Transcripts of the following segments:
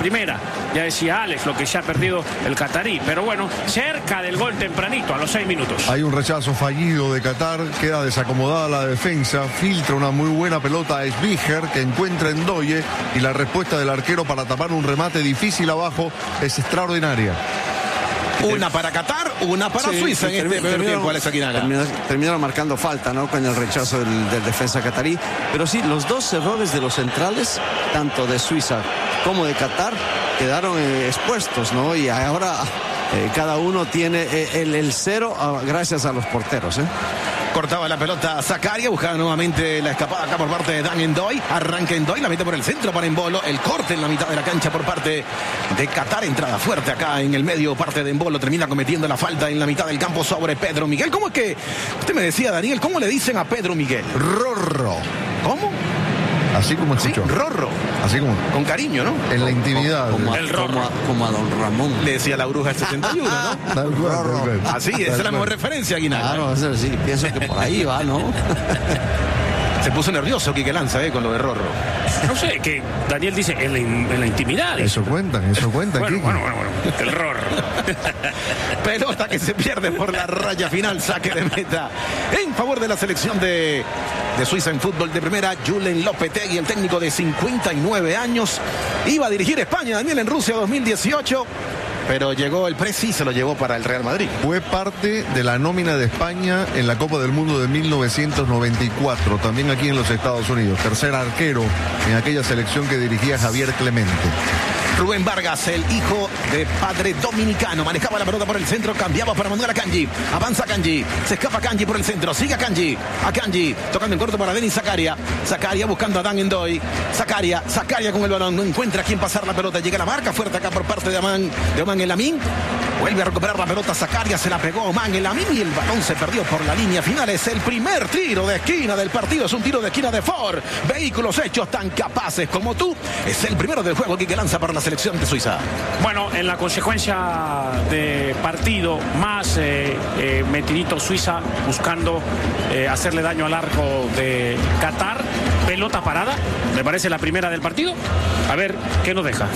primera. Ya decía Alex lo que se ha perdido el catarí, pero bueno, cerca del gol tempranito, a los 6 minutos. Hay un rechazo fallido de Qatar, queda desacomodada la defensa, filtra una muy buena pelota a Esbíger, que encuentra en Ndoye, y la respuesta del arquero para tapar un remate difícil abajo es extraordinaria. Una para Qatar, una para Suiza en este primer tiempo, Alex Aguinaga. Terminaron marcando falta, ¿no?, con el rechazo del defensa catarí. Pero sí, los dos errores de los centrales, tanto de Suiza como de Qatar, quedaron expuestos, ¿no? Y ahora cada uno tiene el cero gracias a los porteros, Cortaba la pelota Zakaria, buscaba nuevamente la escapada acá por parte de Dan Ndoye. Arranca Ndoye, la mete por el centro para Embolo. El corte en la mitad de la cancha por parte de Qatar. Entrada fuerte acá en el medio, parte de Embolo. Termina cometiendo la falta en la mitad del campo sobre Pedro Miguel. ¿Cómo es que usted me decía, Daniel, cómo le dicen a Pedro Miguel? Rorro. ¿Cómo? Así como escuchó. Sí, Rorro. Así como. Con cariño, ¿no? En la intimidad. Como a don Ramón. Le decía la bruja del 71, ¿no? Tal cual. Así, esa es la mejor referencia, Aguinaga. Claro, eso sí, pienso que por ahí va, ¿no? Se puso nervioso Quique Lanza, con lo de Rorro. No sé, que Daniel dice en la intimidad. Eso cuentan, Bueno, Kiki. el Rorro. Pelota que se pierde por la raya final, saque de meta en favor de la selección de Suiza en fútbol de primera. Julen Lopetegui, el técnico de 59 años, iba a dirigir España, Daniel, en Rusia 2018, pero llegó el Presi y se lo llevó para el Real Madrid. Fue parte de la nómina de España en la Copa del Mundo de 1994, también aquí en los Estados Unidos. Tercer arquero en aquella selección que dirigía Javier Clemente. Rubén Vargas, el hijo de padre dominicano, manejaba la pelota por el centro, cambiaba para Manuel Akanji, avanza Akanji, se escapa Akanji por el centro, sigue Akanji, tocando en corto para Denis Zakaria, buscando a Dan Ndoye, Zakaria con el balón, no encuentra a quién pasar la pelota, llega la marca fuerte acá por parte de Oman El Amin, vuelve a recuperar la pelota Zakaria, se la pegó Oman El Amin y el balón se perdió por la línea final. Es el primer tiro de esquina del partido, es un tiro de esquina de Ford, vehículos hechos tan capaces como tú, es el primero del juego que lanza para la selección de Suiza. Bueno, en la consecuencia de partido, más metidito Suiza buscando hacerle daño al arco de Qatar. Pelota parada, me parece la primera del partido. A ver, ¿qué nos deja?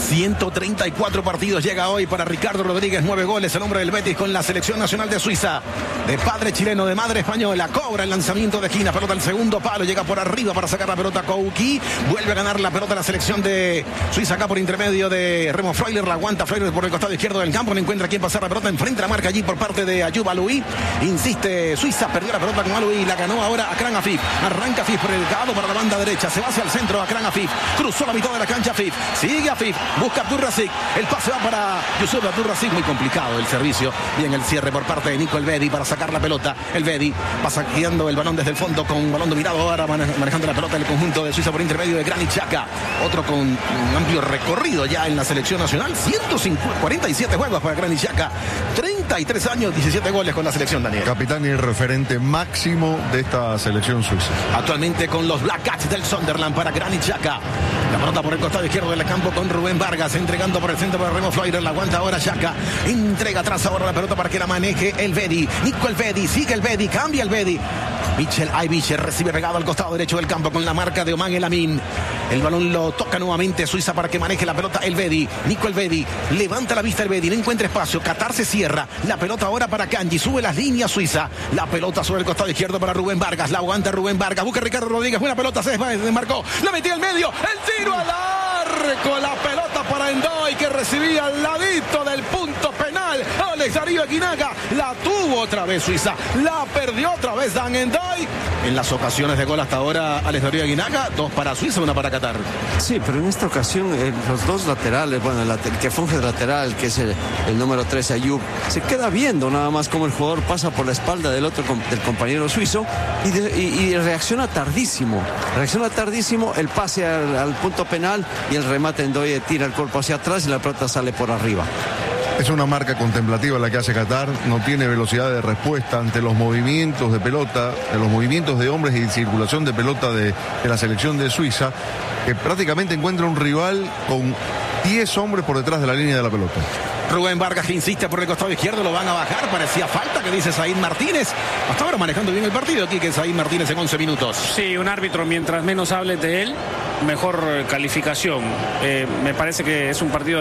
134 partidos llega hoy para Ricardo Rodríguez, 9 goles, el hombre del Betis con la selección nacional de Suiza. De padre chileno, de madre española, cobra el lanzamiento de esquina, pelota al segundo palo, llega por arriba para sacar la pelota Kouki, vuelve a ganar la pelota la selección de Suiza acá por intermedio de Remo Freuler, la aguanta Freuler por el costado izquierdo del campo, no encuentra quién pasar la pelota, enfrente la marca allí por parte de Ayoub Aloui, insiste Suiza, perdió la pelota con Aloui, la ganó ahora Akran Afif, arranca Afif por el lado para la banda derecha, se va hacia el centro Akran Afif, cruzó la mitad de la cancha Afif, sigue Afif, busca Abdurrazik, el pase va para Yusuf Abdurrazik, muy complicado el servicio, bien el cierre por parte de Nico Elvedi para sacar la pelota, Elvedi va saqueando el balón desde el fondo con balón dominado ahora manejando la pelota el conjunto de Suiza por intermedio de Granit Xhaka, otro con un amplio recorrido ya en la selección nacional, 147 juegos para Granit Xhaka, 33 años, 17 goles con la selección, Daniel. Capitán y referente máximo de esta selección suiza. Actualmente con los Black Cats del Sunderland para Granit Xhaka. La pelota por el costado izquierdo del campo con Rubén Vargas, entregando por el centro para Remo Freuler, la aguanta ahora Xhaka, entrega atrás ahora la pelota para que la maneje Elvedi, Nico Elvedi, sigue Elvedi, cambia Elvedi, Michel Aybicher recibe pegado al costado derecho del campo con la marca de Oman El Amin, el balón lo toca nuevamente Suiza para que maneje la pelota Elvedi, Nico Elvedi, levanta la vista Elvedi, no encuentra espacio, Qatar se cierra, la pelota ahora para Kanji, sube las líneas Suiza, la pelota sobre el costado izquierdo para Rubén Vargas, la aguanta Rubén Vargas, busca Ricardo Rodríguez, buena pelota, se desmarcó, la metió al medio, el tiro al arco, la pelota para Ndoye que recibía al ladito del punto penal, Alex Darío Aguinaga, la tuvo otra vez Suiza, la perdió otra vez Dan Ndoye, en las ocasiones de gol hasta ahora Alex Darío Aguinaga, 2 para Suiza, 1 para Qatar. Sí, pero en esta ocasión los dos laterales, bueno, el que funge de lateral, que es el número 13, Ayoub, se queda viendo nada más cómo el jugador pasa por la espalda del compañero suizo y reacciona tardísimo el pase al punto penal y el remate Ndoye tira el cuerpo hacia atrás y la pelota sale por arriba. Es una marca contemplativa la que hace Qatar, no tiene velocidad de respuesta ante los movimientos de pelota, los movimientos de hombres y circulación de pelota de la selección de Suiza, que prácticamente encuentra un rival con 10 hombres por detrás de la línea de la pelota. Rubén Vargas que insiste por el costado izquierdo, lo van a bajar, parecía falta, que dice Said Martínez. Hasta ahora manejando bien el partido aquí, que Said Martínez en 11 minutos. Sí, un árbitro, mientras menos hables de él, mejor calificación. Me parece que es un partido